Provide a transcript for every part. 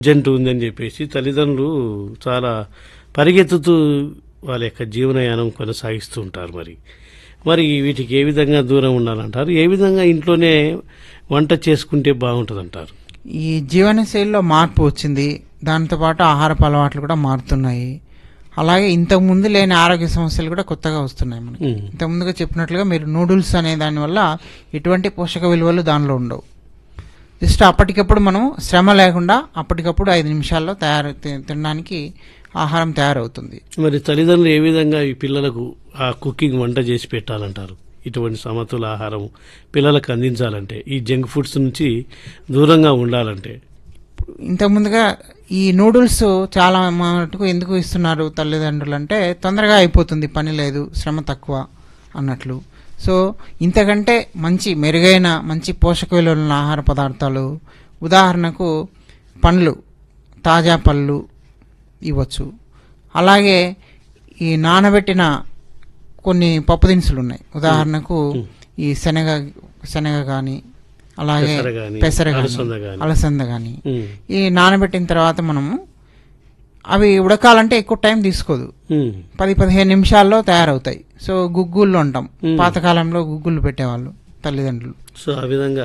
జంటు ఉందని చెప్పేసి తల్లిదండ్రులు చాలా పరిగెత్తుతూ వాళ్ళ యొక్క జీవనయానం కొనసాగిస్తూ ఉంటారు. మరి వీటికి ఏ విధంగా దూరం ఉండాలంటారు? ఏ విధంగా ఇంట్లోనే వంట చేసుకుంటే బాగుంటుందంటారు? ఈ జీవనశైలిలో మార్పు వచ్చింది, దాంతోపాటు ఆహారపు అలవాట్లు కూడా మారుతున్నాయి. అలాగే ఇంతకు ముందు లేని ఆరోగ్య సమస్యలు కూడా కొత్తగా వస్తున్నాయి మనకి. ఇంతకు ముందుగా చెప్పినట్లుగా మీరు నూడిల్స్ అనే దానివల్ల ఎటువంటి పోషక విలువలు దానిలో ఉండవు. జస్ట్ అప్పటికప్పుడు మనం శ్రమ లేకుండా అప్పటికప్పుడు 5 నిమిషాల్లో తినడానికి ఆహారం తయారవుతుంది. మరి తల్లిదండ్రులు ఏ విధంగా ఈ పిల్లలకు ఆ కుకింగ్ వంట చేసి పెట్టాలంటారు? ఇటువంటి సమతుల ఆహారం పిల్లలకు అందించాలంటే, ఈ జంక్ ఫుడ్స్ నుంచి దూరంగా ఉండాలంటే? ఇంతకుముందుగా ఈ నూడిల్స్ చాలా మటుకు ఎందుకు ఇస్తున్నారు తల్లిదండ్రులు అంటే, తొందరగా అయిపోతుంది, పని లేదు, శ్రమ తక్కువ అన్నట్లు. సో ఇంతకంటే మెరుగైన మంచి పోషక విలువలున్న ఆహార పదార్థాలు, ఉదాహరణకు పండ్లు, తాజా పళ్ళు ఇవ్వచ్చు. అలాగే ఈ నానబెట్టిన కొన్ని పప్పు దినుసులు ఉన్నాయి, ఉదాహరణకు ఈ శనగ కానీ, అలాగే పెసర కానీ, అలసంద కానీ, ఈ నానబెట్టిన తర్వాత మనము అవి ఉడకాలంటే ఎక్కువ టైం తీసుకోదు, 10-15 నిమిషాల్లో తయారవుతాయి. సో గుగ్గుళ్ళు అంటాం, పాతకాలంలో గుగ్గుళ్ళు పెట్టేవాళ్ళు తల్లిదండ్రులు. సో ఆ విధంగా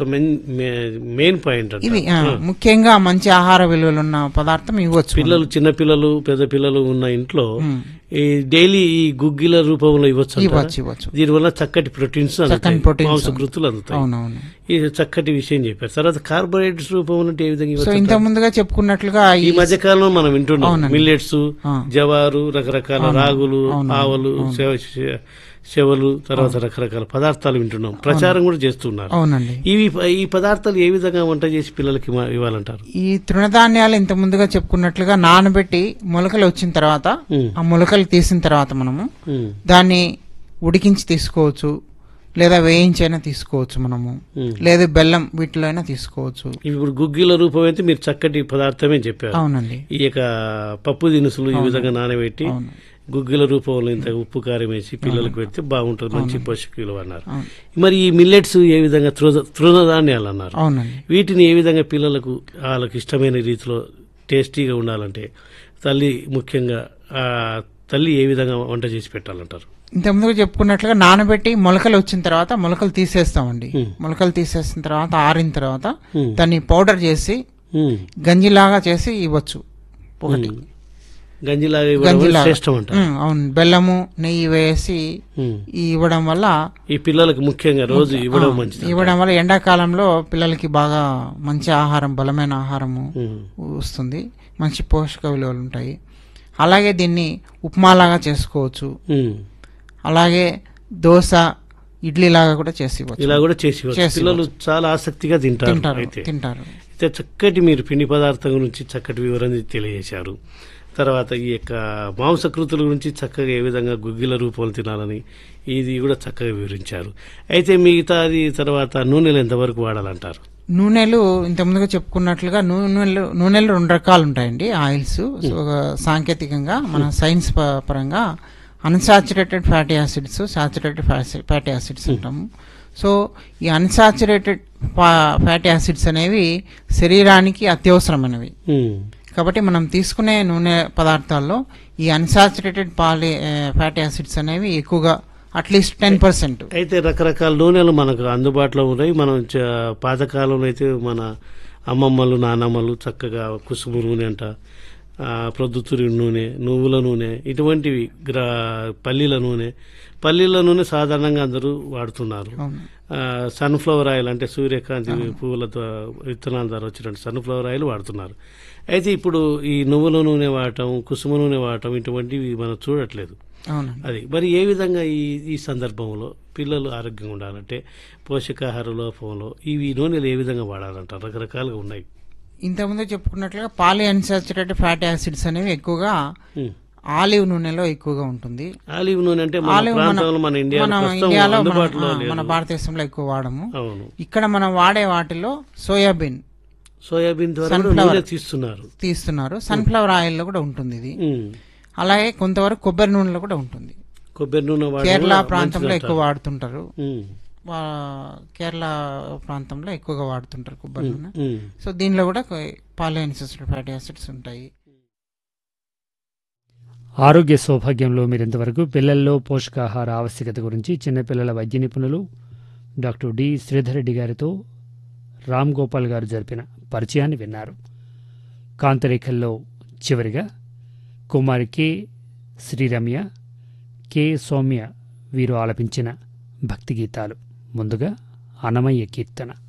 మెయిన్ పాయింట్ ఇది ముఖ్యంగా మంచి ఆహార విలువలు ఉన్న పదార్థం ఇవ్వచ్చు. పిల్లలు, చిన్న పిల్లలు, పెద్ద పిల్లలు ఉన్న ఇంట్లో ఈ డైలీ ఈ గుగ్గిల రూపంలో ఇవ్వచ్చు. దీనివల్ల చక్కటి ప్రోటీన్స్, మాంసకృతులు అందుతాయి. ఇది చక్కటి విషయం చెప్పారు. తర్వాత కార్బోహైడ్రేట్స్ రూపంలో ఏ విధంగా? సో ఇంత ముందుగా చెప్పుకున్నట్లుగా ఈ మధ్య కాలంలో మనం వింటున్నాం మిల్లెట్స్, జవారు, రకరకాల రాగులు, ఆవలు, చెవలు, తర్వాత రకరకాల పదార్థాలు వింటున్నాం, ప్రచారం కూడా చేస్తున్నారు. ఈ పదార్థాలు ఏ విధంగా వంట చేసి పిల్లలకి ఇవ్వాలంటారు? ఈ తృణధాన్యాలు ఇంత ముందుగా చెప్పుకున్నట్లుగా నానబెట్టి మొలకలు వచ్చిన తర్వాత, ఆ మొలకలు తీసిన తర్వాత మనము దాన్ని ఉడికించి తీసుకోవచ్చు, లేదా వేయించైనా తీసుకోవచ్చు మనము, లేదా బెల్లం వీటిలో అయినా తీసుకోవచ్చు. ఇప్పుడు గుగ్గిల రూపం అయితే మీరు చక్కటి పదార్థమే చెప్పారు. అవునండి. ఈ యొక్క పప్పు దినుసులు ఈ విధంగా నానబెట్టి గుగ్గిల రూపంలో ఇంత ఉప్పు కారం వేసి పిల్లలకు పెడితే బాగుంటుంది, మంచి పోషక విలువ అన్నారు. మరి ఈ మిల్లెట్స్ ఏ విధంగా తృణధాన్యాలు అన్నారు, వీటిని ఏ విధంగా పిల్లలకు వాళ్ళకి ఇష్టమైన రీతిలో టేస్టీగా ఉండాలంటే ముఖ్యంగా తల్లి ఏ విధంగా వంట చేసి పెట్టాలంటారు? ఇంతకుముందు చెప్పుకున్నట్లుగా నానబెట్టి మొలకలు వచ్చిన తర్వాత మొలకలు తీసేస్తామండి. మొలకలు తీసేసిన తర్వాత ఆరిన తర్వాత దాన్ని పౌడర్ చేసి గంజిలాగా చేసి ఇవ్వచ్చు. ఒకటి అవును, బెల్లము, నెయ్యి వేసి ఇవ్వడం వల్ల ఈ పిల్లలకు ముఖ్యంగా రోజు ఇవ్వడం వల్ల ఎండాకాలంలో పిల్లలకి బాగా మంచి ఆహారం, బలమైన ఆహారము వస్తుంది, మంచి పోషక విలువలు ఉంటాయి. అలాగే దీన్ని ఉప్మాలాగా చేసుకోవచ్చు, అలాగే దోశ, ఇడ్లీ లాగా కూడా చేసి పిల్లలు చాలా ఆసక్తిగా తింటారు. అయితే చక్కటి మీరు పిండి పదార్థం గురించి చక్కటి వివరణ తెలియజేశారు. తర్వాత ఈ యొక్క మాంసకృతుల గురించి చక్కగా ఏ విధంగా గుగ్గిల రూపంలో తినాలని ఇది కూడా చక్కగా వివరించారు. అయితే మిగతాది తర్వాత నూనెలు ఎంతవరకు వాడాలంటారు? నూనెలు ఇంతకుముందుగా చెప్పుకున్నట్లుగా నూనెలు 2 రకాలు ఉంటాయండి, ఆయిల్స్. సాంకేతికంగా మన సైన్స్ పరంగా unsaturated fatty acids, saturated fatty acids అంటాము. సో ఈ అన్సాచురేటెడ్ ఫ్యాటీ యాసిడ్స్ అనేవి శరీరానికి అత్యవసరమైనవి. కాబట్టి మనం తీసుకునే నూనె పదార్థాల్లో ఈ అన్సాచురేటెడ్ ఫ్యాటీ యాసిడ్స్ అనేవి ఎక్కువగా, అట్లీస్ట్ 10%. అయితే రకరకాల నూనెలు మనకు అందుబాటులో ఉన్నాయి. మనం పాతకాలంలో అయితే మన అమ్మమ్మలు, నానమ్మలు చక్కగా కుసుమ నూనె అంట, ప్రొద్దుతురి నూనె, నువ్వుల నూనె, ఇటువంటివి, పల్లీల నూనె సాధారణంగా అందరూ వాడుతున్నారు. సన్ఫ్లవర్ ఆయిల్ అంటే సూర్యకాంతి పువ్వుల విత్తనాల ద్వారా వచ్చినట్టు సన్ఫ్లవర్ ఆయిల్ వాడుతున్నారు. అయితే ఇప్పుడు ఈ నువ్వుల నూనె వాడటం, కుసుమ నూనె వాడటం ఇటువంటివి మనం చూడట్లేదు. అది మరి ఏ విధంగా ఈ సందర్భంలో పిల్లలు ఆరోగ్యంగా ఉండాలంటే పోషకాహార లోపంలో ఈ నూనెలు ఏ విధంగా వాడాలంటారు? రకరకాలుగా ఉన్నాయి. ఇంతకుముందు చెప్పుకున్నట్లుగా పాలీ అన్సాచురేటెడ్ ఫ్యాటీ యాసిడ్స్ అనేవి ఎక్కువగా ఆలివ్ నూనెలో ఎక్కువగా ఉంటుంది. ఆలివ్ నూనె అంటే మన ఇండియాలో, మన భారతదేశంలో ఎక్కువ వాడము. ఇక్కడ మనం వాడే వాటిలో సోయాబీన్ తీస్తున్నారు, సన్ఫ్లవర్ ఆయిల్ లో కూడా ఉంటుంది ఇది. అలాగే కొంతవరకు కొబ్బరి నూనెలో కూడా ఉంటుంది. కొబ్బరి నూనె కేరళ ప్రాంతంలో ఎక్కువ వాడుతుంటారు. కేరళ ప్రాంతంలో ఎక్కువగా వాడుతుంటారు కొబ్బరి నూనె. సో దీనిలో కూడా పాలిఅన్సాచురేటెడ్ ఫ్యాటీ యాసిడ్స్ ఉంటాయి. ఆరోగ్య సౌభాగ్యంలో మీరు ఇంతవరకు పిల్లల్లో పోషకాహార ఆవశ్యకత గురించి చిన్నపిల్లల వైద్య నిపుణులు డాక్టర్ డి శ్రీధర్ రెడ్డి గారితో రామ్ గోపాల్ గారు జరిపిన పరిచయాన్ని విన్నారు. కాంతరేఖల్లో చివరిగా కుమారి కె శ్రీరమ్య, కె సౌమ్య వీరు ఆలపించిన భక్తి గీతాలు. ముందుగా అన్నమయ్య కీర్తన.